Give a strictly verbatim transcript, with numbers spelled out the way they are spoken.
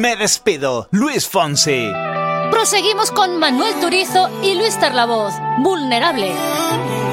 Me despido, Luis Fonsi. Proseguimos con Manuel Turizo y Luis Tarlavoz, Vulnerable.